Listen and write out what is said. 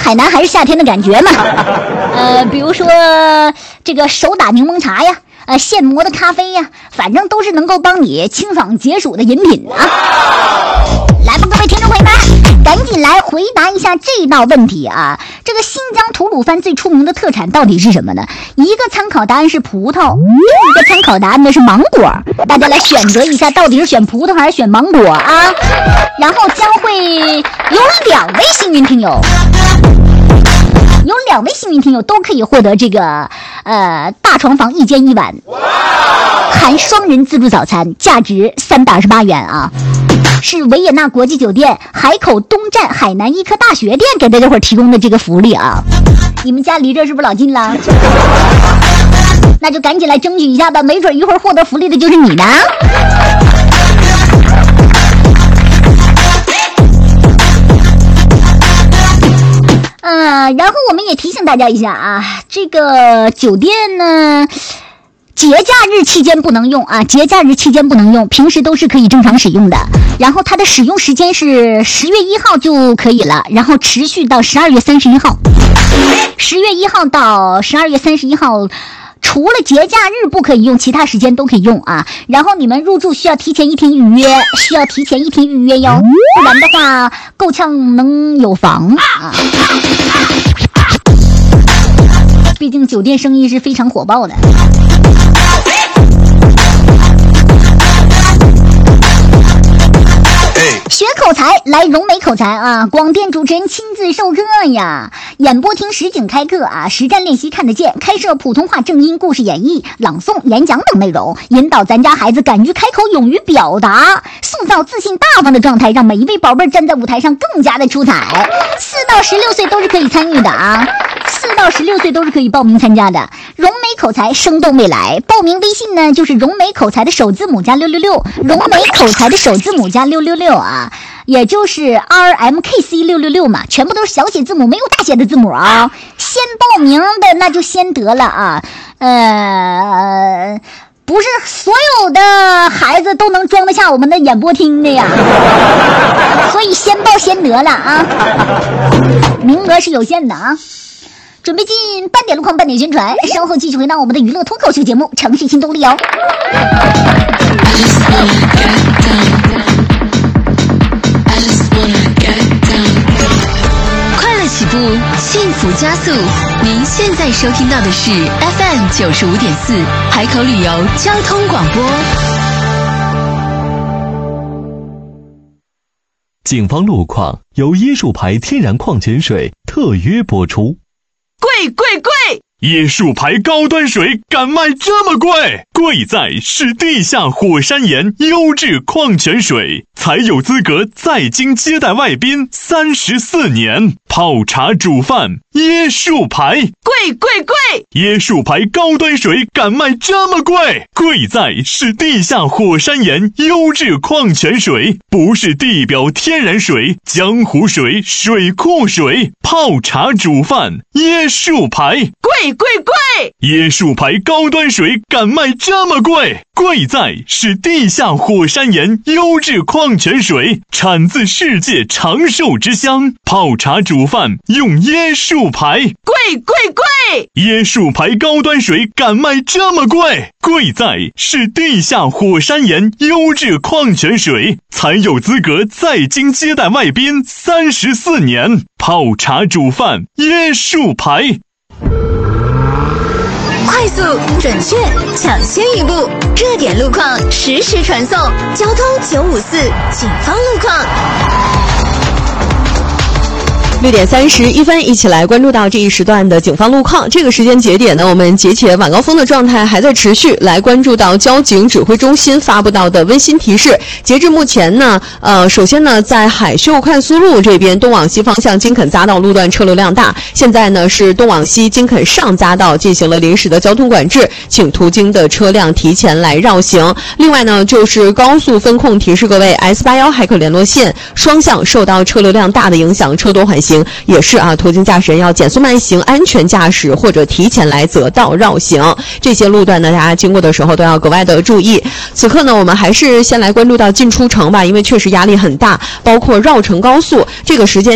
海南还是夏天的感觉嘛。比如说这个手打柠檬茶呀，现磨的咖啡呀，反正都是能够帮你清爽解暑的饮品啊。来吧，各位听众朋友们，赶紧来回答一下这道问题啊！这个新疆吐鲁番最出名的特产到底是什么呢？一个参考答案是葡萄，另一个参考答案呢是芒果。大家来选择一下，到底是选葡萄还是选芒果啊？然后将会有2位幸运听友。有2位幸运听友都可以获得这个大床房1间1晚，含双人自助早餐，价值328元啊！是维也纳国际酒店海口东站海南医科大学店给大家伙提供的这个福利啊！你们家离这是不是老近了？那就赶紧来争取一下吧，没准一会儿获得福利的就是你呢。然后我们也提醒大家一下啊，这个酒店呢，节假日期间不能用啊，节假日期间不能用，平时都是可以正常使用的。然后它的使用时间是10月1号就可以了，然后持续到12月31号。10月1号到12月31号。除了节假日不可以用，其他时间都可以用啊。然后你们入住需要提前1天预约，哟，不然的话够呛能有房啊。毕竟酒店生意是非常火爆的。学口才来融美口才啊！广电主持人亲自授课呀，演播厅实景开课啊，实战练习看得见，开设普通话正音故事演绎、朗诵、演讲等内容，引导咱家孩子敢于开口、勇于表达，塑造自信大方的状态，让每一位宝贝站在舞台上更加的出彩。4到16岁都是可以参与的啊，4到16岁都是可以报名参加的。融美口才，生动未来。报名微信呢就是融美口才的首字母加666，融美口才的首字母加666啊，也就是 RMKC666 嘛，全部都是小写字母，没有大写的字母啊。先报名的那就先得了啊，不是所有的孩子都能装得下我们的演播厅的呀，所以先报先得了啊，名额是有限的啊。准备进半点路况，半点宣传，稍后继续回到我们的娱乐脱口秀节目《城市新动力》哦。 快乐起步，幸福加速。您现在收听到的是 FM 95.4海口旅游交通广播。 警方路况由椰树牌天然矿泉水特约播出。 贵！椰树牌高端水敢卖这么贵？贵在是地下火山岩优质矿泉水，才有资格在京接待外宾34年。泡茶煮饭，椰树牌贵！椰树牌高端水敢卖这么贵？贵在是地下火山岩优质矿泉水，不是地表天然水、江湖水、水库水。泡茶煮饭，椰树牌贵！椰树牌高端水敢卖这么贵？贵在是地下火山岩优质矿泉水，产自世界长寿之乡。泡茶煮饭用椰树牌贵！椰树牌高端水敢卖这么贵？贵在是地下火山岩优质矿泉水，才有资格在京接待外宾34年。泡茶煮饭，椰树牌。 快速、准确、抢先一步，热点路况实时传送，交通954警方路况。 6点31分，一起来关注到这一时段的警方路况。这个时间节点呢，我们节前晚高峰的状态还在持续，来关注到交警指挥中心发布到的温馨提示。截至目前呢，首先呢，在海秀快速路这边东往西方向金肯匝道路段车流量大，现在呢是东往西金肯上匝道进行了临时的交通管制，请途经的车辆提前来绕行。另外呢，就是高速分控提示各位 S81海口联络线双向受到车流量大的影响，车多缓行，也是途经驾驶人要减速慢行，安全驾驶或者提前来择道绕行。这些路段呢，大家经过的时候都要格外的注意。此刻呢，我们还是先来关注到进出城吧，因为确实压力很大，包括绕城高速这个时间